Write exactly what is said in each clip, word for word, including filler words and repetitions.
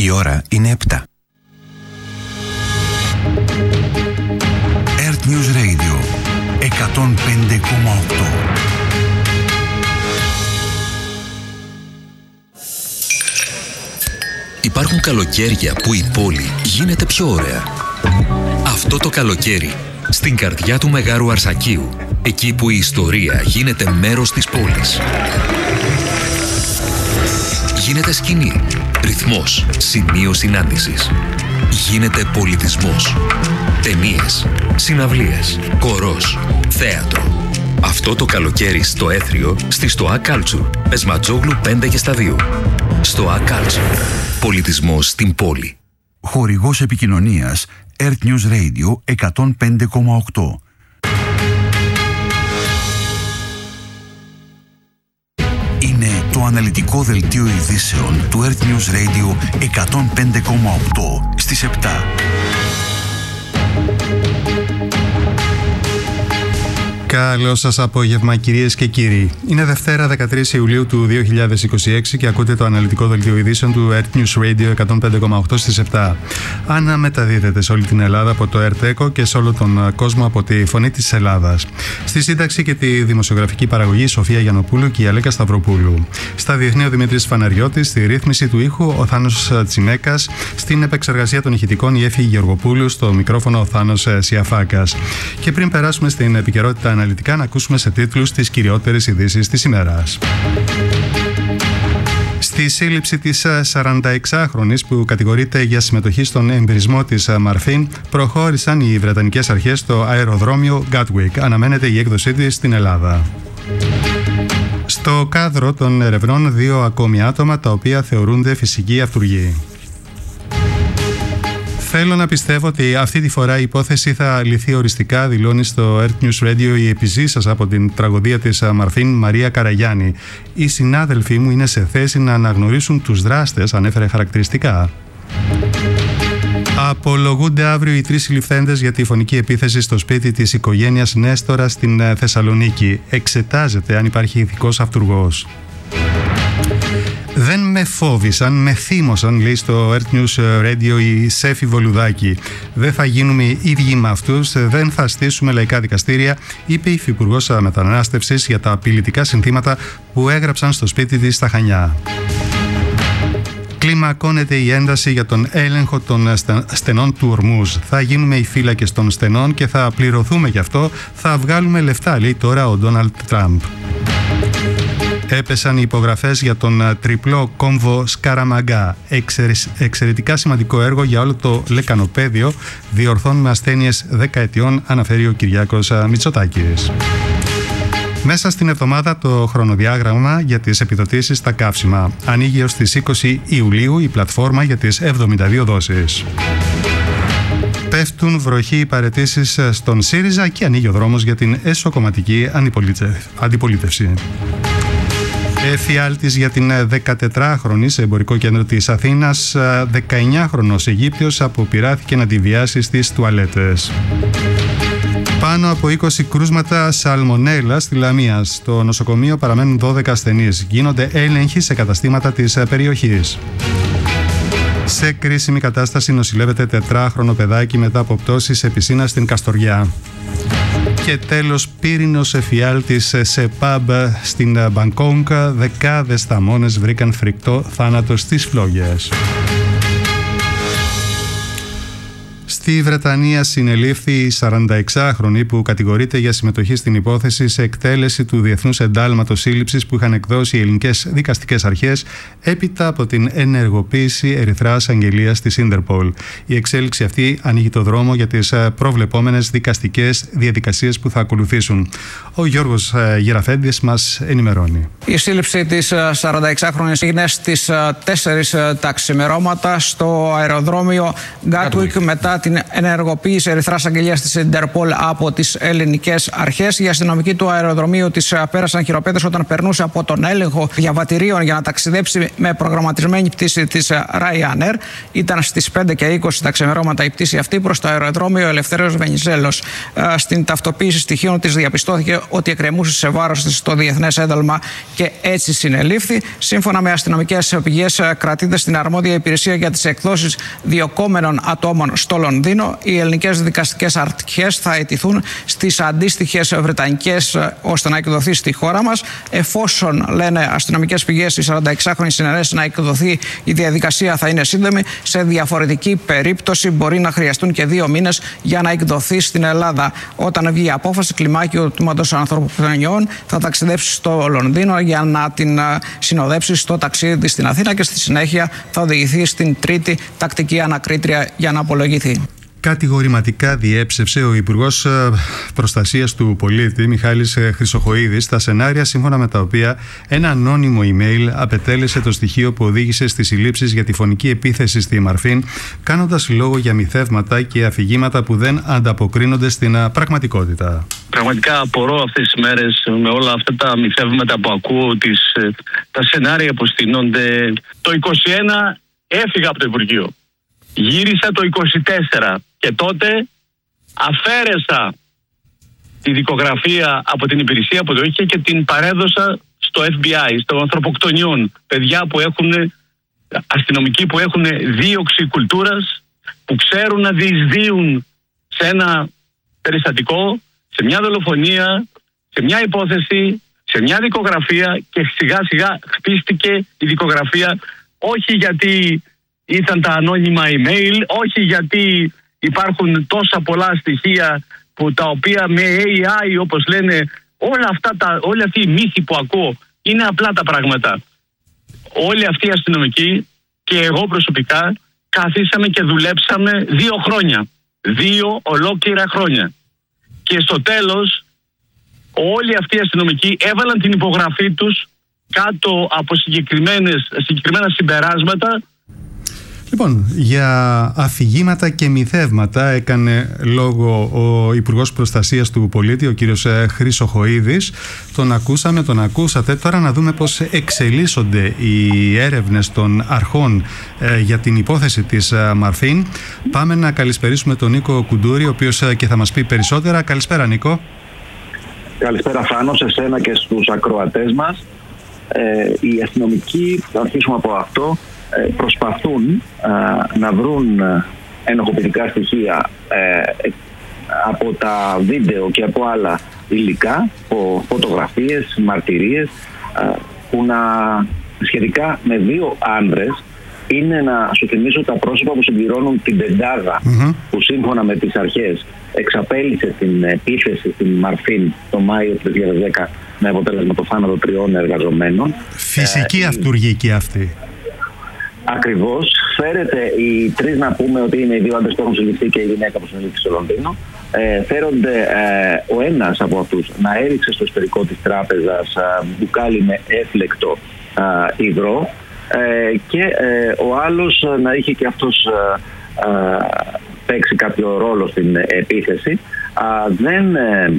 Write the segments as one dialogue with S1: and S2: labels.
S1: Η ώρα είναι επτά. Earth News Radio εκατόν πέντε κόμμα οκτώ.
S2: Υπάρχουν καλοκαίρια που η πόλη γίνεται πιο ωραία. Αυτό το καλοκαίρι, στην καρδιά του Μεγάρου Αρσακίου, εκεί που η ιστορία γίνεται μέρος της πόλης. Γίνεται σκηνή, ρυθμός, σημείο συνάντησης. Γίνεται πολιτισμός. Ταινίες, συναυλίες, χορός, θέατρο. Αυτό το καλοκαίρι στο Έθριο, στη Στοά Κάλτσουρ, Πεσματζόγλου πέντε και στα δύο. Στοά Κάλτσουρ. Πολιτισμός στην πόλη.
S1: Χορηγός επικοινωνίας Earth News Radio εκατόν πέντε κόμμα οκτώ. Είναι το αναλυτικό δελτίο ειδήσεων του Earth News Radio εκατόν πέντε κόμμα οκτώ στις επτά.
S3: Καλό σας απόγευμα, κυρίες και κύριοι. Είναι Δευτέρα δεκατρείς Ιουλίου του δύο χιλιάδες είκοσι έξι και ακούτε το αναλυτικό δελτίο ειδήσεων του Earth News Radio εκατόν πέντε κόμμα οκτώ στις επτά. Αν μεταδίδεται σε όλη την Ελλάδα από το Earth Echo και σε όλο τον κόσμο από τη Φωνή της Ελλάδας. Στη σύνταξη και τη δημοσιογραφική παραγωγή Σοφία Γιαννοπούλου και η Αλέκα Σταυροπούλου. Στα διεθνή ο Δημήτρης Φαναριώτης, στη ρύθμιση του ήχου ο Θάνος Τσιμέκας, στην επεξεργασία των ηχητικών η Έφη Γεωργοπούλου, στο μικρόφωνο ο Θάνος Σιαφάκας. Και πριν περάσουμε στην επικαιρότητα αναλυτικά, να ακούσουμε σε τίτλους τις κυριότερες ειδήσεις της ημέρας. Στη σύλληψη της σαρανταεξάχρονης που κατηγορείται για συμμετοχή στον εμπειρισμό της Μαρφίν, προχώρησαν οι Βρετανικές αρχές στο αεροδρόμιο Gatwick. Αναμένεται η έκδοσή της στην Ελλάδα. Στο κάδρο των ερευνών δύο ακόμη άτομα τα οποία θεωρούνται φυσικοί αυτουργοί. Θέλω να πιστεύω ότι αυτή τη φορά η υπόθεση θα λυθεί οριστικά, δηλώνει στο Earth News Radio η επιζήσας από την τραγωδία της Μαρφίν, Μαρία Καραγιάννη. Οι συνάδελφοί μου είναι σε θέση να αναγνωρίσουν τους δράστες, ανέφερε χαρακτηριστικά. Απολογούνται αύριο οι τρεις συλληφθέντες για τη φωνική επίθεση στο σπίτι της οικογένειας Νέστορα στην Θεσσαλονίκη. Εξετάζεται αν υπάρχει ηθικός αυτουργός. Δεν με φόβησαν, με θύμωσαν, λέει στο Earth News Radio η Σέφη Βολουδάκη. Δεν θα γίνουμε ίδιοι με αυτούς, δεν θα στήσουμε λαϊκά δικαστήρια, είπε η Υφυπουργός Μετανάστευσης για τα απειλητικά συνθήματα που έγραψαν στο σπίτι της στα Χανιά. Κλιμακώνεται η ένταση για τον έλεγχο των στενών του Ορμούζ. Θα γίνουμε οι φύλακες των στενών και θα πληρωθούμε γι' αυτό, θα βγάλουμε λεφτά, λέει τώρα ο Ντόναλντ Τραμπ. Έπεσαν οι υπογραφές για τον τριπλό κόμβο Σκαραμαγκά. Εξαιρετικά σημαντικό έργο για όλο το λεκανοπέδιο. Διορθώνουμε ασθένειες δεκαετιών, αναφέρει ο Κυριάκος Μητσοτάκης. Μέσα στην εβδομάδα το χρονοδιάγραμμα για τις επιδοτήσεις στα καύσιμα. Ανοίγει ως τις είκοσι Ιουλίου η πλατφόρμα για τις εβδομήντα δύο δόσεις. Πέφτουν βροχή οι παραιτήσεις στον ΣΥΡΙΖΑ και ανοίγει ο δρόμος για την εσωκομματική αντιπολίτευση. Εφιάλτης για την δεκατετράχρονη σε εμπορικό κέντρο της Αθήνας, δεκαεννιάχρονος Αιγύπτιος αποπειράθηκε να τη βιάσει στις τουαλέτες. Πάνω από είκοσι κρούσματα σαλμονέλα στη Λαμία. Στο νοσοκομείο παραμένουν δώδεκα ασθενείς. Γίνονται έλεγχοι σε καταστήματα της περιοχής. Σε κρίσιμη κατάσταση νοσηλεύεται τετράχρονο παιδάκι μετά από πτώση σε πισίνα στην Καστοριά. Και τέλος, πύρινος εφιάλτης σε παμπ στην Μπαγκόγκ. Δεκάδες θαμώνες βρήκαν φρικτό θάνατο στις φλόγες. Στη Βρετανία συνελήφθη η σαρανταεξάχρονη που κατηγορείται για συμμετοχή στην υπόθεση σε εκτέλεση του Διεθνούς Εντάλματος Σύλληψης που είχαν εκδώσει οι ελληνικές δικαστικές αρχές έπειτα από την ενεργοποίηση ερυθράς αγγελίας της Ίντερπολ. Η εξέλιξη αυτή ανοίγει το δρόμο για τις προβλεπόμενες δικαστικές διαδικασίες που θα ακολουθήσουν. Ο Γιώργος Γεραφέντης μας ενημερώνει.
S4: Η σύλληψη της σαρανταεξάχρονης έγινε στις τέσσερις τα ξημερώματα στο αεροδρόμιο Gatwick μετά την την ενεργοποίηση ερυθράς αγγελίας της Ιντερπολ από τις ελληνικές αρχές. Οι αστυνομικοί του αεροδρομίου της πέρασαν χειροπέδες όταν περνούσε από τον έλεγχο διαβατηρίων για να ταξιδέψει με προγραμματισμένη πτήση της Ryanair. Ήταν στις πέντε και είκοσι τα ξημερώματα η πτήση αυτή προς το αεροδρόμιο Ελευθέριος Βενιζέλος. Στην ταυτοποίηση στοιχείων της διαπιστώθηκε ότι εκκρεμούσε σε βάρος της το διεθνές ένταλμα και έτσι συνελήφθη. Σύμφωνα με αστυνομικές πηγές, κρατείται στην αρμόδια υπηρεσία για τις εκδόσεις διοκόμενων ατόμων στο Λονδίνο. Οι ελληνικές δικαστικές αρχές θα αιτηθούν στις αντίστοιχες βρετανικές ώστε να εκδοθεί στη χώρα μας. Εφόσον, λένε αστυνομικές πηγές, η σαρανταεξάχρονη συνενέσει να εκδοθεί, η διαδικασία θα είναι σύντομη. Σε διαφορετική περίπτωση μπορεί να χρειαστούν και δύο μήνες για να εκδοθεί στην Ελλάδα. Όταν βγει η απόφαση, κλιμάκιο του Τμήματος Ανθρωποκτονιών θα ταξιδέψει στο Λονδίνο για να την συνοδέψει στο ταξίδι στην Αθήνα και στη συνέχεια θα οδηγηθεί στην τρίτη τακτική ανακρίτρια για να απολογηθεί.
S3: Κατηγορηματικά διέψευσε ο Υπουργός Προστασίας του Πολίτη Μιχάλης Χρυσοχοΐδης τα σενάρια σύμφωνα με τα οποία ένα ανώνυμο email απετέλεσε το στοιχείο που οδήγησε στις συλλήψεις για τη φωνική επίθεση στη Μαρφίν, κάνοντας λόγο για μυθεύματα και αφηγήματα που δεν ανταποκρίνονται στην πραγματικότητα.
S5: Πραγματικά απορώ αυτές τις μέρες με όλα αυτά τα μυθεύματα που ακούω, τις, τα σενάρια που στείνονται. Το είκοσι ένα έφυγα από το Υπουργείο. Γύρισα το είκοσι τέσσερα και τότε αφαίρεσα τη δικογραφία από την υπηρεσία που το είχε και την παρέδωσα στο εφ μπι άι, στο ανθρωποκτονιών. Παιδιά που έχουν, αστυνομικοί που έχουν δίωξη κουλτούρας, που ξέρουν να διεισδύουν σε ένα περιστατικό, σε μια δολοφονία, σε μια υπόθεση, σε μια δικογραφία και σιγά σιγά χτίστηκε η δικογραφία, όχι γιατί ήταν τα ανώνυμα email, όχι γιατί υπάρχουν τόσα πολλά στοιχεία που τα οποία με έι άι, όπως λένε, όλα αυτά τα, όλοι αυτοί οι μύθοι που ακούω είναι απλά τα πράγματα. Όλοι αυτοί οι αστυνομικοί και εγώ προσωπικά καθίσαμε και δουλέψαμε δύο χρόνια. Δύο ολόκληρα χρόνια. Και στο τέλος όλοι αυτοί οι αστυνομικοί έβαλαν την υπογραφή τους κάτω από συγκεκριμένες, συγκεκριμένα συμπεράσματα.
S3: Λοιπόν, για αφηγήματα και μυθεύματα έκανε λόγο ο Υπουργός Προστασίας του Πολίτη, ο κύριος Χρυσοχοΐδης. Τον ακούσαμε, τον ακούσατε. Τώρα να δούμε πώς εξελίσσονται οι έρευνες των αρχών ε, για την υπόθεση της ε, Μαρφίν. Πάμε να καλησπερίσουμε τον Νίκο Κουντούρη, ο οποίος ε, και θα μας πει περισσότερα. Καλησπέρα, Νίκο.
S6: Καλησπέρα, Φάνο, σε σένα και στους ακροατές μας. Ε, οι αστυνομικοί, θα αρχίσουμε από αυτό, προσπαθούν α, να βρουν ενοχοποιητικά στοιχεία ε, από τα βίντεο και από άλλα υλικά, από φωτογραφίες, μαρτυρίες, α, που να σχετικά με δύο άνδρες είναι, να σου θυμίσω, τα πρόσωπα που συμπληρώνουν την πεντάδα mm-hmm. που σύμφωνα με τις αρχές εξαπέλυσε την επίθεση στην Μαρφίν το Μάιο του δύο χιλιάδες δέκα με αποτέλεσμα το θάνατο τριών εργαζομένων.
S3: Φυσική ε, αυτουργική αυτή.
S6: Ακριβώς. Φέρεται οι τρεις, να πούμε ότι είναι οι δύο άντρες που έχουν συλληφθεί και η γυναίκα που συλληφθεί στο Λονδίνο. Ε, φέρονται ε, ο ένας από αυτούς να έριξε στο εσωτερικό της τράπεζας ε, μπουκάλι με έφλεκτο ε, υγρό ε, και ε, ο άλλος να είχε και αυτός ε, ε, παίξει κάποιο ρόλο στην επίθεση. Ε, δεν... Ε,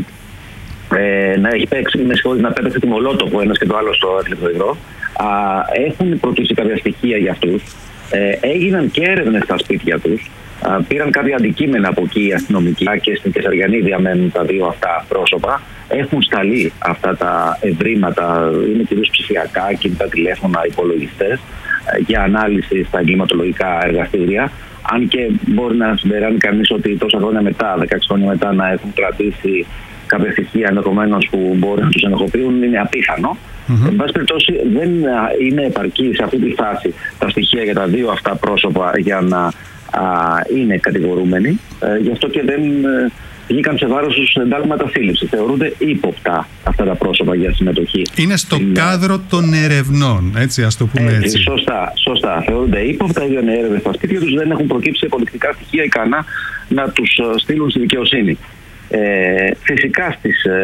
S6: Ε, να έχει παίξει, με συγχωρείς, να πέταξε τη μολότοφο ένας και το άλλο στο έφλεκτο υγρό. Α, έχουν προκύψει κάποια στοιχεία για αυτούς. Ε, έγιναν και έρευνες στα σπίτια τους. Α, πήραν κάποια αντικείμενα από εκεί οι αστυνομικοί και στην Κεσαριανή διαμένουν τα δύο αυτά πρόσωπα. Έχουν σταλεί αυτά τα ευρήματα, είναι κυρίως ψηφιακά, κινητά τηλέφωνα, υπολογιστές, για ανάλυση στα εγκληματολογικά εργαστήρια. Αν και μπορεί να συμπεράνει κανείς ότι τόσα χρόνια μετά, δεκαέξι χρόνια μετά, να έχουν κρατήσει κάποια στοιχεία ενδεχομένως που μπορεί να τους ενοχοποιούν, είναι απίθανο. Mm-hmm. Εν πάση περιπτώσει, δεν είναι επαρκή σε αυτή τη φάση τα στοιχεία για τα δύο αυτά πρόσωπα για να α, είναι κατηγορούμενοι. Ε, γι' αυτό και δεν ε, βγήκαν σε βάρος τους εντάλματα σύλληψης. Θεωρούνται ύποπτα αυτά τα πρόσωπα για συμμετοχή.
S3: Είναι στο είναι... κάδρο των ερευνών, έτσι, ας το πούμε έτσι.
S6: έτσι. Σωστά, σωστά. Θεωρούνται ύποπτα, έγιναν έρευνες στα σπίτια τους, δεν έχουν προκύψει αποδεικτικά στοιχεία ικανά να τους στείλουν στη δικαιοσύνη. Ε, φυσικά στις ε,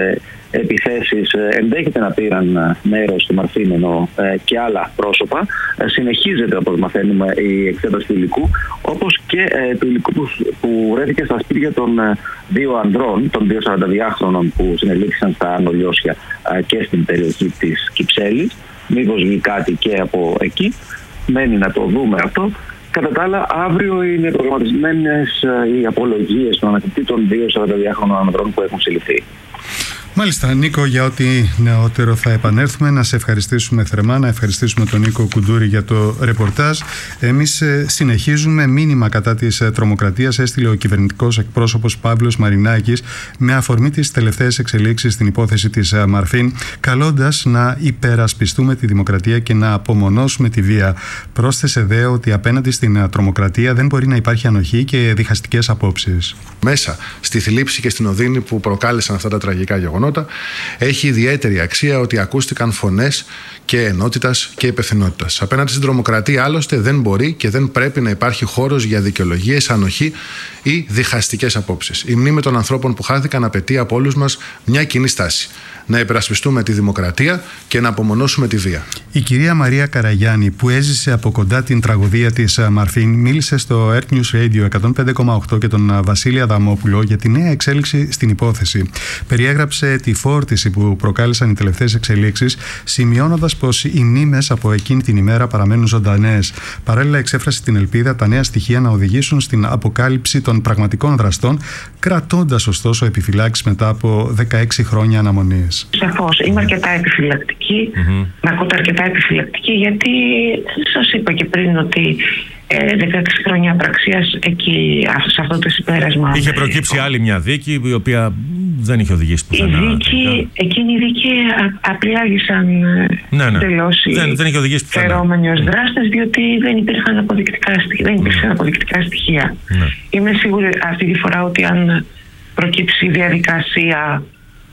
S6: επιθέσεις ενδέχεται να πήραν μέρος στο Μαρφίν, ενώ και άλλα πρόσωπα. Συνεχίζεται, όπως μαθαίνουμε, η εξέταση του υλικού, όπως και του υλικού που βρέθηκε στα σπίτια των δύο ανδρών, των δύο σαρανταδυάχρονων που συνελήφθησαν στα Άνω Λιώσια και στην περιοχή της Κυψέλης. Μήπως βγει κάτι και από εκεί. Μένει να το δούμε αυτό. Κατά τα άλλα, αύριο είναι προγραμματισμένες οι απολογίες των ανακριτή των δύο σαρανταδυάχρονων ανδρών που έχουν συλληφθεί.
S3: Μάλιστα, Νίκο, για ό,τι νεότερο θα επανέλθουμε. Να σε ευχαριστήσουμε θερμά, να ευχαριστήσουμε τον Νίκο Κουντούρη για το ρεπορτάζ. Εμείς συνεχίζουμε. Μήνυμα κατά της τρομοκρατίας έστειλε ο κυβερνητικός εκπρόσωπος Παύλος Μαρινάκης με αφορμή τις τελευταίες εξελίξεις στην υπόθεση της Μαρφίν, καλώντας να υπερασπιστούμε τη δημοκρατία και να απομονώσουμε τη βία. Πρόσθεσε δε ότι απέναντι στην τρομοκρατία δεν μπορεί να υπάρχει ανοχή και διχαστικές απόψεις.
S7: Μέσα στη θλίψη και στην οδύνη που προκάλεσαν αυτά τα τραγικά γεγονότα, έχει ιδιαίτερη αξία ότι ακούστηκαν φωνές και ενότητας και υπευθυνότητας. Απέναντι στην τρομοκρατία, άλλωστε, δεν μπορεί και δεν πρέπει να υπάρχει χώρος για δικαιολογίες, ανοχή ή διχαστικές απόψεις. Η μνήμη των ανθρώπων που χάθηκαν απαιτεί από όλους μας μια κοινή στάση. Να υπερασπιστούμε τη δημοκρατία και να απομονώσουμε τη βία.
S3: Η κυρία Μαρία Καραγιάννη, που έζησε από κοντά την τραγωδία της Μαρφίν, μίλησε στο Earth News Radio εκατόν πέντε κόμμα οκτώ και τον Βασίλη Αδαμόπουλο για τη νέα εξέλιξη στην υπόθεση. Περιέγραψε τη φόρτιση που προκάλεσαν οι τελευταίες εξελίξεις, σημειώνοντας πως οι μνήμες από εκείνη την ημέρα παραμένουν ζωντανές. Παράλληλα, εξέφρασε την ελπίδα τα νέα στοιχεία να οδηγήσουν στην αποκάλυψη των πραγματικών δραστών, κρατώντας ωστόσο επιφυλάξεις μετά από δεκαέξι χρόνια αναμονής.
S8: Σαφώς, είμαι αρκετά επιφυλακτική, mm-hmm. να ακούτε αρκετά επιφυλακτική, γιατί σας είπα και πριν ότι ε, δεκαέξι χρόνια απραξίας εκεί, σε αυτό το συμπέρασμα.
S9: Είχε προκύψει άλλη μια δίκη, η οποία δεν είχε οδηγήσει πουθενά.
S8: Η δίκη, εκείνη η δίκη απειλάγησαν
S9: ναι, ναι.
S8: τελώς
S9: δεν, δεν είχε οδηγήσει πουθενά.
S8: Φερόμενοι ως δράστες, διότι δεν υπήρχαν αποδεικτικά στοιχεία. Δεν υπήρξαν mm. αποδεικτικά στοιχεία. Mm. Είμαι σίγουρη αυτή τη φορά ότι αν προκύψει διαδικασία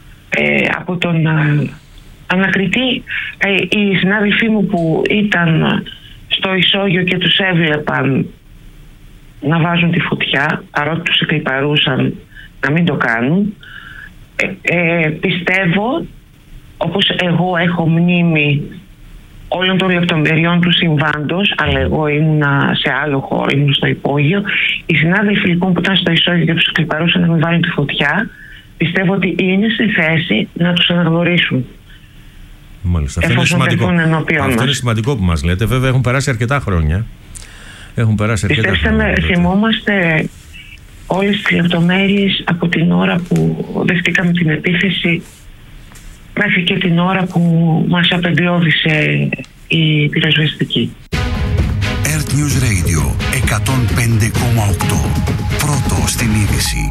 S8: Ε, από τον ε, ανακριτή, ε, οι συνάδελφοί μου που ήταν στο ισόγειο και τους έβλεπαν να βάζουν τη φωτιά, παρότι τους εκλιπαρούσαν να μην το κάνουν, ε, ε, πιστεύω, όπως εγώ έχω μνήμη όλων των λεπτομεριών του συμβάντος, αλλά εγώ ήμουν σε άλλο χώρο, ήμουν στο υπόγειο, οι συνάδελφοι λοιπόν που ήταν στο ισόγειο και τους εκλιπαρούσαν να μην βάλουν τη φωτιά, πιστεύω ότι είναι στη θέση να τους αναγνωρίσουν.
S9: Μάλιστα. Αυτό είναι σημαντικό. Αυτό είναι σημαντικό που μας λέτε. Βέβαια έχουν περάσει αρκετά χρόνια. Έχουν περάσει αρκετά
S8: Πιστέψτε
S9: χρόνια.
S8: με, θυμόμαστε όλες τις λεπτομέρειες από την ώρα που δεχτήκαμε την επίθεση μέχρι και την ώρα που μας απεγκλώβησε η πυροσβεστική.
S1: Earth News Radio εκατόν πέντε κόμμα οκτώ. Πρώτο στην είδηση.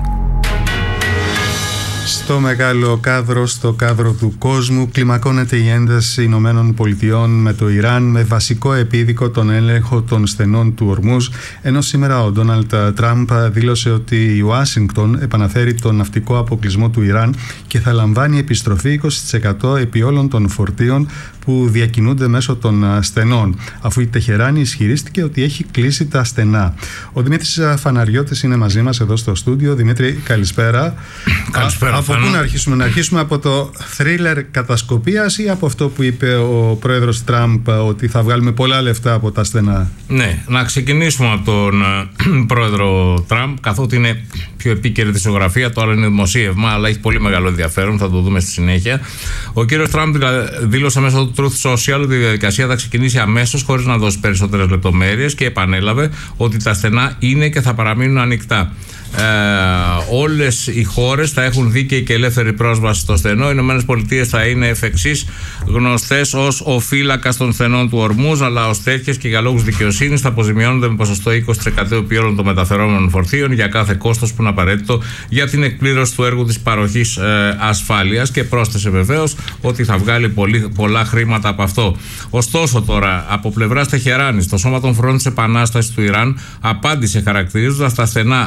S3: Στο μεγάλο κάδρο, στο κάδρο του κόσμου, κλιμακώνεται η ένταση Ηνωμένων Πολιτειών με το Ιράν με βασικό επίδικο τον έλεγχο των στενών του Ορμούζ, ενώ σήμερα ο Ντόναλντ Τραμπ δήλωσε ότι η Ουάσιγκτον επαναφέρει τον ναυτικό αποκλεισμό του Ιράν και θα λαμβάνει επιστροφή είκοσι τοις εκατό επί όλων των φορτίων που διακινούνται μέσω των στενών, αφού η Τεχεράνη ισχυρίστηκε ότι έχει κλείσει τα στενά. Ο Δημήτρης Φαναριώτης είναι μαζί μας εδώ στο στούντιο. Δημήτρη, καλησπέρα.
S9: Καλησπέρα.
S3: Α, από πού να αρχίσουμε, να αρχίσουμε από το θρίλερ κατασκοπίας ή από αυτό που είπε ο πρόεδρος Τραμπ ότι θα βγάλουμε πολλά λεφτά από τα στενά?
S10: Ναι, να ξεκινήσουμε από τον πρόεδρο Τραμπ, καθότι είναι πιο επίκαιρη τη ζωγραφία, το άλλο είναι δημοσίευμα, αλλά έχει πολύ μεγάλο ενδιαφέρον, θα το δούμε στη συνέχεια. Ο κύριος Τραμπ δήλωσε μέσω του Truth Social ότι η διαδικασία θα ξεκινήσει αμέσως, χωρίς να δώσει περισσότερες λεπτομέρειες, και επανέλαβε ότι τα στενά είναι και θα παραμείνουν ανοιχτά. Ε, όλες οι χώρες θα έχουν δίκαιη και ελεύθερη πρόσβαση στο στενό. Οι Ηνωμένες Πολιτείες θα είναι εφ' εξής γνωστές ως ο φύλακας των στενών του Ορμούζ, αλλά ως τέτοιες και για λόγους δικαιοσύνης θα αποζημιώνονται με ποσοστό είκοσι τοις εκατό επί όλων των μεταφερόμενων φορτίων για κάθε κόστος που είναι απαραίτητο για την εκπλήρωση του έργου της παροχής ε, ασφάλειας, και πρόσθεσε βεβαίως ότι θα βγάλει πολύ, πολλά χρήματα από αυτό. Ωστόσο, τώρα από πλευράς Τεχεράνης, το Σώμα των Φρουρών της Επανάστασης του Ιράν απάντησε χαρακτηρίζοντας τα στενά ως δικό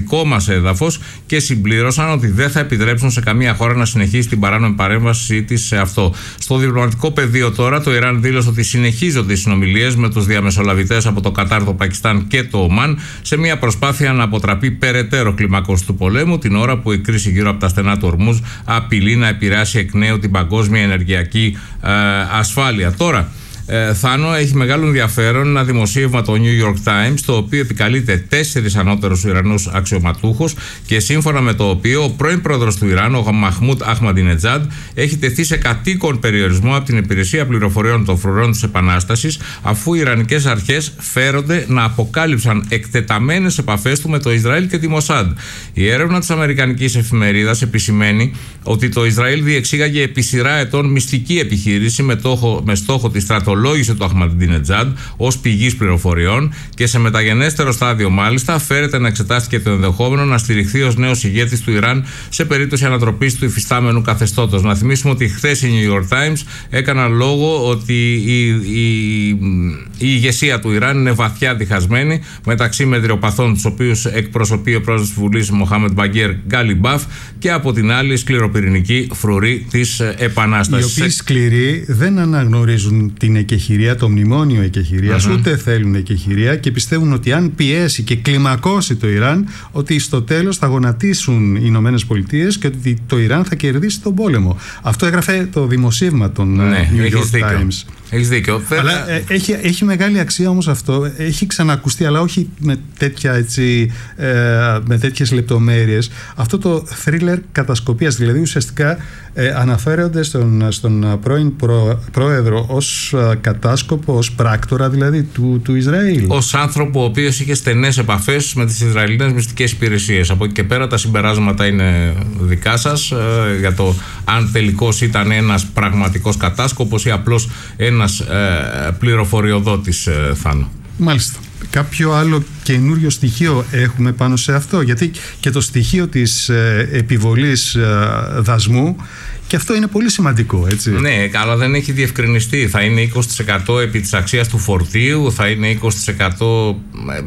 S10: δικό μας έδαφος και συμπλήρωσαν ότι δεν θα επιτρέψουν σε καμία χώρα να συνεχίσει την παράνομη παρέμβαση της σε αυτό. Στο διπλωματικό πεδίο τώρα, το Ιράν δήλωσε ότι συνεχίζονται οι συνομιλίες με τους διαμεσολαβητές από το Κατάρ, το Πακιστάν και το Ομάν σε μια προσπάθεια να αποτραπεί περαιτέρω κλιμάκωση του πολέμου, την ώρα που η κρίση γύρω από τα στενά του Ορμούζ απειλεί να επηρεάσει εκ νέου την παγκόσμια ενεργειακή ε, ασφάλεια. Τώρα, Ε, Θάνο, έχει μεγάλο ενδιαφέρον ένα δημοσίευμα το New York Times, το οποίο επικαλείται τέσσερις ανώτερους Ιρανούς αξιωματούχους και σύμφωνα με το οποίο ο πρώην πρόεδρος του Ιράν, ο Μαχμούντ Αχμαντινετζάντ, έχει τεθεί σε κατοίκον περιορισμό από την Υπηρεσία Πληροφοριών των Φρουρών της Επανάστασης, αφού οι Ιρανικές αρχές φέρονται να αποκάλυψαν εκτεταμένες επαφές του με το Ισραήλ και τη Μοσάντ. Η έρευνα της αμερικανικής εφημερίδας επισημαίνει ότι το Ισραήλ διεξήγαγε επί σειρά ετών μυστική επιχείρηση με, τόχο, με στόχο τη στρατολόγηση του Αχμαντινετζάντ ως πηγής πληροφοριών και σε μεταγενέστερο στάδιο μάλιστα φέρεται να εξετάστηκε το ενδεχόμενο να στηριχθεί ως νέος ηγέτης του Ιράν σε περίπτωση ανατροπής του υφιστάμενου καθεστώτος. Να θυμίσουμε ότι χθες οι New York Times έκαναν λόγο ότι η, η, η ηγεσία του Ιράν είναι βαθιά διχασμένη μεταξύ μετριοπαθών, τους οποίους εκπροσωπεί ο πρόεδρος της Βουλής Μοχάμεντ Μπαγκέρ Γκάλιμπαφ, και από την άλλη σκληροπυρηνική φρουρή της Επανάστασης.
S3: Οι οποίοι σκληροί δεν αναγνωρίζουν την εκεχηρία, το μνημόνιο εκεχηρίας, mm-hmm. ούτε θέλουν εκεχηρία και πιστεύουν ότι αν πιέσει και κλιμακώσει το Ιράν, ότι στο τέλος θα γονατίσουν οι Ηνωμένες Πολιτείες και ότι το Ιράν θα κερδίσει τον πόλεμο. Αυτό έγραφε το δημοσίευμα των ναι, New York δίκιο. Times.
S10: Έχεις δίκιο.
S3: Αλλά ε, έχει, έχει μεγάλη αξία όμως αυτό. Έχει ξανακουστεί, αλλά όχι με, τέτοια, έτσι, ε, με τέτοιες λεπτομέρειες. Αυτό το θρίλερ κατασκοπίας, δηλαδή ουσιαστικά ε, αναφέρονται στον, στον πρώην προ, πρόεδρο ως ε, κατάσκοπο, ως πράκτορα δηλαδή του, του Ισραήλ.
S10: Ως άνθρωπο ο οποίος είχε στενές επαφές με τις Ισραηλινές μυστικές υπηρεσίες. Από εκεί και πέρα τα συμπεράσματα είναι δικά σας ε, για το αν τελικώς ήταν ένας πραγματικός κατάσκοπος ή απλώς ένας ε, πληροφοριοδότης, ε, Θάνο.
S3: Μάλιστα. Κάποιο άλλο καινούριο στοιχείο έχουμε πάνω σε αυτό? Γιατί και το στοιχείο της ε, επιβολής ε, δασμού, και αυτό είναι πολύ σημαντικό, έτσι.
S10: Ναι, αλλά δεν έχει διευκρινιστεί. Θα είναι είκοσι τοις εκατό επί της αξίας του φορτίου, θα είναι είκοσι τοις εκατό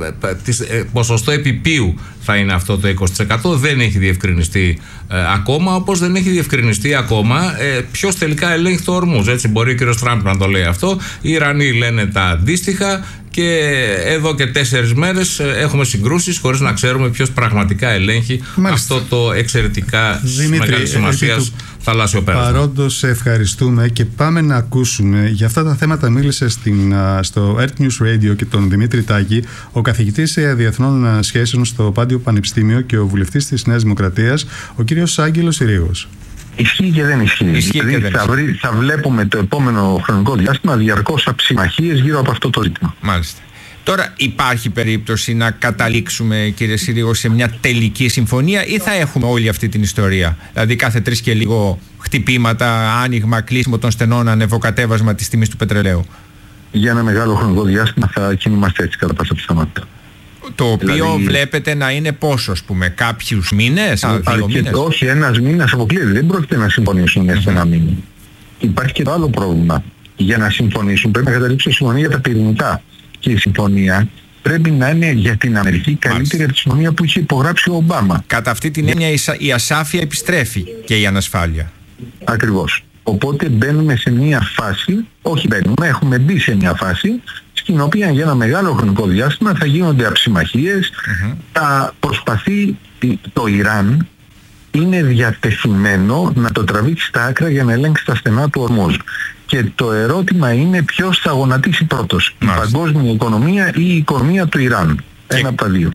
S10: ποσοστό επιπίου, θα είναι αυτό το είκοσι τοις εκατό. Δεν έχει διευκρινιστεί ε, ακόμα, όπως δεν έχει διευκρινιστεί ακόμα ε, ποιος τελικά ελέγχει το Ορμούζ. Έτσι, μπορεί ο κύριος Τραμπ να το λέει αυτό. Οι Ιρανοί λένε τα αντίστοιχα. Και εδώ και τέσσερις μέρες έχουμε συγκρούσεις χωρίς να ξέρουμε ποιος πραγματικά ελέγχει Μάλιστα. αυτό το εξαιρετικά μεγάλη σημασία θαλάσσιο πέρασμα.
S3: Παρόντως σε ευχαριστούμε και πάμε να ακούσουμε. Για αυτά τα θέματα μίλησε στην, στο Earth News Radio και τον Δημήτρη Τάκη, ο καθηγητής διεθνών σχέσεων στο Πάντιο Πανεπιστήμιο και ο βουλευτής της Νέας Δημοκρατίας, ο κύριος Άγγελος Συρίγος.
S11: Ισχύει και δεν ισχύει. ισχύει δηλαδή δεν θα, βρει, θα βλέπουμε το επόμενο χρονικό διάστημα διαρκώς αψημαχίες γύρω από αυτό το ζήτημα.
S12: Μάλιστα. Τώρα υπάρχει περίπτωση να καταλήξουμε, κύριε Συρίγο, σε μια τελική συμφωνία ή θα έχουμε όλη αυτή την ιστορία? Δηλαδή κάθε τρεις και λίγο χτυπήματα, άνοιγμα, κλείσιμο των στενών, ανεβοκατέβασμα της τιμής του πετρελαίου.
S11: Για ένα μεγάλο χρονικό διάστημα θα κινούμαστε έτσι κατά πάσα πιθανότητα.
S12: Το οποίο δηλαδή, βλέπετε να είναι πόσο, ας πούμε, κάποιους μήνες, α, δύο μήνες?
S11: Όχι, ένας μήνας αποκλείεται. Δεν πρόκειται να συμφωνήσουν mm-hmm. σε ένα μήνα. Υπάρχει και το άλλο πρόβλημα. Για να συμφωνήσουν πρέπει να καταλήξουν συμφωνία για τα πυρηνικά. Και η συμφωνία πρέπει να είναι για την Αμερική καλύτερη από τη συμφωνία που είχε υπογράψει ο Ομπάμα.
S12: Κατά αυτή την έννοια η ασάφεια επιστρέφει και η ανασφάλεια.
S11: Ακριβώς. Οπότε μπαίνουμε σε μια φάση, όχι μπαίνουμε, έχουμε μπει σε μια φάση στην οποία για ένα μεγάλο χρονικό διάστημα θα γίνονται αψημαχίες, mm-hmm. θα προσπαθεί το Ιράν, είναι διατεθειμένο να το τραβήξει στα άκρα για να ελέγξει τα στενά του Ορμούζ. Και το ερώτημα είναι ποιος θα γονατίσει πρώτος, Μάλιστα. η παγκόσμια οικονομία ή η οικονομία του Ιράν. Και... Ένα από τα δύο.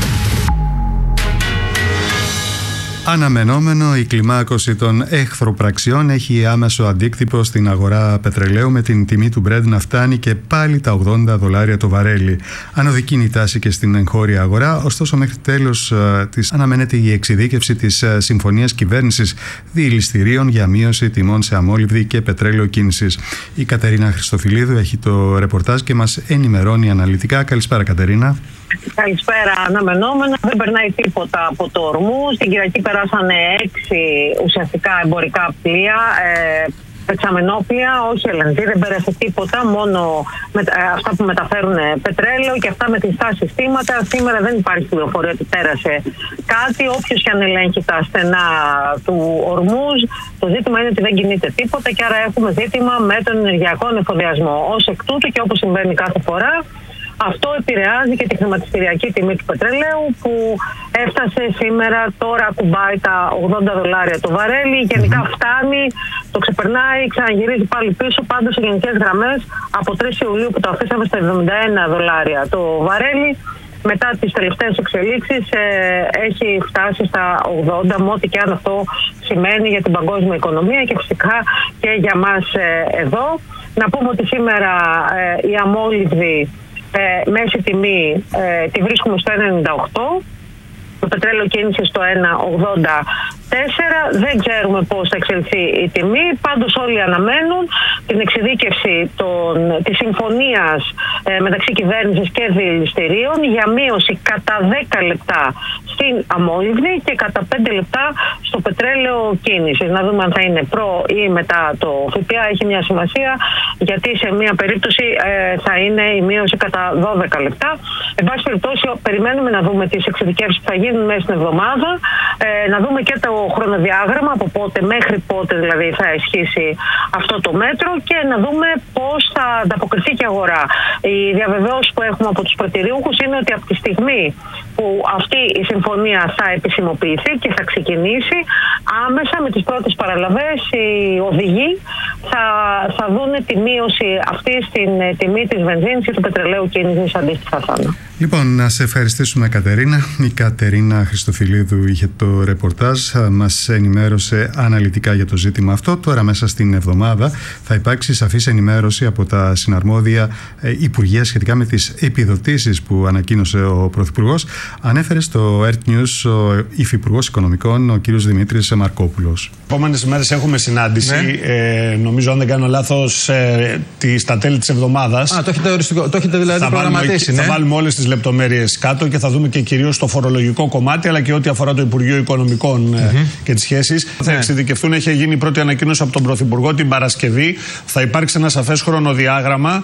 S3: Αναμενόμενο, η κλιμάκωση των εχθροπραξιών έχει άμεσο αντίκτυπο στην αγορά πετρελαίου, με την τιμή του Brent να φτάνει και πάλι τα ογδόντα δολάρια το βαρέλι. Ανωδική η τάση και στην εγχώρια αγορά, ωστόσο μέχρι τέλος uh, της αναμένεται η εξειδίκευση της uh, συμφωνίας κυβέρνησης διηληστηρίων για μείωση τιμών σε αμόλυβδη και πετρέλαιο κίνησης. Η Κατερίνα Χριστοφιλίδου έχει το ρεπορτάζ και μας ενημερώνει αναλυτικά. Καλησπέρα, Κατερίνα.
S13: Καλησπέρα. Αναμενόμενα, δεν περνάει τίποτα από το Ορμούζ. Την Κυριακή περάσανε έξι ουσιαστικά εμπορικά πλοία. Ε, πετσαμενόπλια, όχι ελ εν τζι, δεν πέρασε τίποτα, μόνο με, ε, αυτά που μεταφέρουν πετρέλαιο και αυτά με κλειστά συστήματα. Σήμερα δεν υπάρχει πληροφορία ότι πέρασε κάτι. Όποιος και αν ελέγχει τα στενά του Ορμούζ, το ζήτημα είναι ότι δεν κινείται τίποτα και άρα έχουμε ζήτημα με τον ενεργειακό εφοδιασμό. Ως εκ τούτου και όπως συμβαίνει κάθε φορά, αυτό επηρεάζει και τη χρηματιστηριακή τιμή του πετρελαίου που έφτασε σήμερα, τώρα ακουμπάει τα ογδόντα δολάρια το βαρέλι. Γενικά φτάνει, το ξεπερνάει, ξαναγυρίζει πάλι πίσω. Πάντως σε γενικές γραμμές από τρεις Ιουλίου που το αφήσαμε στα εβδομήντα ένα δολάρια το βαρέλι, μετά τις τελευταίες εξελίξεις ε, έχει φτάσει στα ογδόντα, με ό,τι και αν αυτό σημαίνει για την παγκόσμια οικονομία και φυσικά και για μας ε, εδώ. Να πούμε ότι σήμερα ε, η αμόλυβδη Ε, μέση τιμή ε, τη βρίσκουμε στο ένα ενενήντα οκτώ, το πετρέλαιο κίνησε στο ένα ογδόντα τέσσερα. Δεν ξέρουμε πώς θα εξελιχθεί η τιμή, πάντως όλοι αναμένουν την εξειδίκευση των, της συμφωνίας ε, μεταξύ κυβέρνησης και δηληστηρίων για μείωση κατά δέκα λεπτά στην αμόλυβδη και κατά πέντε λεπτά στο πετρέλαιο κίνησης. Να δούμε αν θα είναι προ ή μετά το ΦΠΑ, έχει μια σημασία γιατί σε μια περίπτωση ε, θα είναι η μείωση κατά δώδεκα λεπτά. Εν πάση περιπτώσει, περιμένουμε να δούμε τις εξειδικεύσεις που θα γίνουν μέσα στην εβδομάδα, ε, να δούμε και το χρονοδιάγραμμα από πότε μέχρι πότε δηλαδή θα ισχύσει αυτό το μέτρο και να δούμε πώς θα ανταποκριθεί και η αγορά. Η διαβεβαίωση που έχουμε από τους προτιριούχους είναι ότι από τη στιγμή που αυτή η συμφωνία θα επισημοποιηθεί και θα ξεκινήσει, άμεσα με τις πρώτες παραλαβές οι οδηγοί θα, θα δουν τη μείωση αυτή στην τιμή της βενζίνης ή του πετρελαίου κίνησης αντίστοιχα θάνα.
S3: Λοιπόν, να σε ευχαριστήσουμε, Κατερίνα. Η Κατερίνα Χριστοφιλίδου είχε το ρεπορτάζ, μας ενημέρωσε αναλυτικά για το ζήτημα αυτό. Τώρα μέσα στην εβδομάδα θα υπάρξει σαφής ενημέρωση από τα συναρμόδια υπουργεία σχετικά με τις επιδοτήσεις που ανακοίνωσε ο Πρωθυπουργός. Ανέφερε στο Earth News ο Υφυπουργός Οικονομικών, ο κ. Δημήτρης Μαρκόπουλος.
S14: Επόμενες ημέρες έχουμε συνάντηση, ναι. ε, νομίζω αν δεν κάνω λάθος, ε, τη, στα τέλη της εβδομάδας.
S15: Α, το έχετε, οριστικό, το έχετε δηλαδή προγραμματίσει, ναι.
S14: Θα βάλουμε όλες τις λεπτομέρειες κάτω και θα δούμε και κυρίως το φορολογικό κομμάτι, αλλά και ό,τι αφορά το Υπουργείο Οικονομικών mm-hmm. και τις σχέσεις. Ναι. Θα εξειδικευτούν, έχει γίνει η πρώτη ανακοίνωση από τον Πρωθυπουργό την Παρασκευή. Θα υπάρξει ένα σαφές χρονοδιάγραμμα.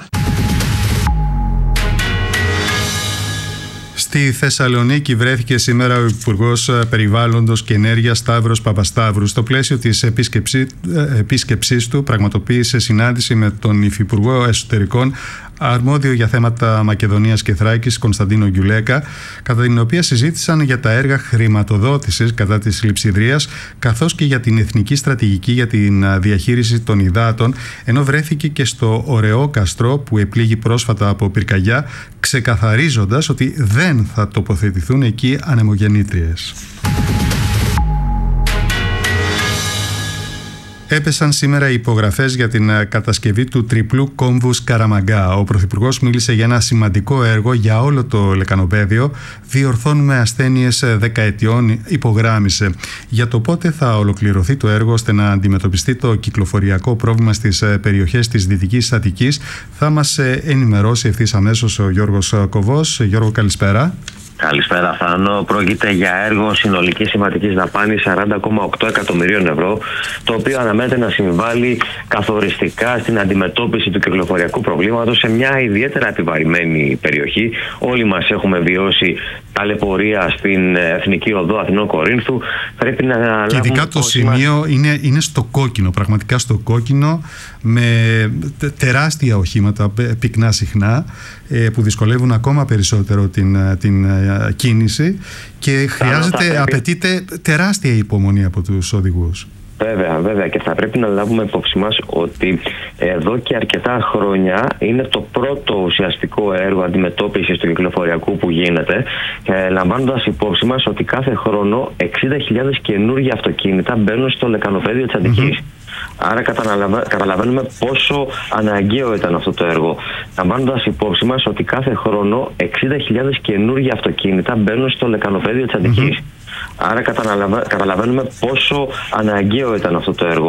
S3: Στη Θεσσαλονίκη βρέθηκε σήμερα ο Υπουργός Περιβάλλοντος και Ενέργειας Σταύρος Παπασταύρου. Στο πλαίσιο της επίσκεψη, επίσκεψής του πραγματοποίησε συνάντηση με τον Υφυπουργό Εσωτερικών αρμόδιο για θέματα Μακεδονίας και Θράκης Κωνσταντίνο Γκιουλέκα, κατά την οποία συζήτησαν για τα έργα χρηματοδότησης κατά της λειψιδρίας καθώς και για την εθνική στρατηγική για την διαχείριση των υδάτων, ενώ βρέθηκε και στο Ωρεόκαστρο που επλήγει πρόσφατα από πυρκαγιά, ξεκαθαρίζοντας ότι δεν θα τοποθετηθούν εκεί ανεμογεννήτριες. Έπεσαν σήμερα οι υπογραφές για την κατασκευή του τριπλού κόμβου Σκαραμαγκά. Ο Πρωθυπουργός μίλησε για ένα σημαντικό έργο για όλο το λεκανοπέδιο. Διορθώνουμε ασθένειες δεκαετιών, υπογράμμισε. Για το πότε θα ολοκληρωθεί το έργο ώστε να αντιμετωπιστεί το κυκλοφοριακό πρόβλημα στις περιοχές της Δυτικής Αττικής θα μας ενημερώσει ευθύς αμέσως ο Γιώργος Κοβός. Γιώργο, καλησπέρα.
S16: Καλησπέρα, Θάνο. Πρόκειται για έργο συνολικής συμβατικής δαπάνης σαράντα κόμμα οκτώ εκατομμυρίων ευρώ, το οποίο αναμένεται να συμβάλλει καθοριστικά στην αντιμετώπιση του κυκλοφοριακού προβλήματος σε μια ιδιαίτερα επιβαρημένη περιοχή. Όλοι μας έχουμε βιώσει ταλαιπωρία στην Εθνική Οδό Αθηνών-Κορίνθου. Πρέπει να λάβουμε.
S3: Και ειδικά το σημείο μας... είναι, είναι στο κόκκινο, πραγματικά στο κόκκινο, με τεράστια οχήματα, πυκνά συχνά, που δυσκολεύουν ακόμα περισσότερο την, την κίνηση και χρειάζεται, πρέπει... απαιτείται τεράστια υπομονή από τους οδηγούς.
S16: Βέβαια, βέβαια, και θα πρέπει να λάβουμε υπόψη μας ότι εδώ και αρκετά χρόνια είναι το πρώτο ουσιαστικό έργο αντιμετώπισης του κυκλοφοριακού που γίνεται, ε, λαμβάνοντας υπόψη μας ότι κάθε χρόνο εξήντα χιλιάδες καινούργια αυτοκίνητα μπαίνουν στο λεκανοπέδιο της Αττικής. Mm-hmm. Άρα καταλαβαίνουμε πόσο αναγκαίο ήταν αυτό το έργο. Λαμβάνοντας υπόψη μας ότι κάθε χρόνο εξήντα χιλιάδες καινούργια αυτοκίνητα μπαίνουν στο λεκανοπέδιο της Αττικής. Mm-hmm. Άρα καταλαβαίνουμε πόσο αναγκαίο ήταν αυτό το έργο.